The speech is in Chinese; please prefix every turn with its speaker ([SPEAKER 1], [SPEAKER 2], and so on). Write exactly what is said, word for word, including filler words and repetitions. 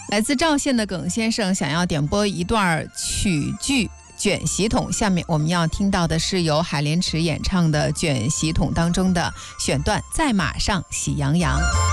[SPEAKER 1] 来自赵县的耿先生想要点播一段曲剧《卷席筒》，下面我们要听到的是由海莲池演唱的《卷席筒》当中的选段《在马上喜洋洋》。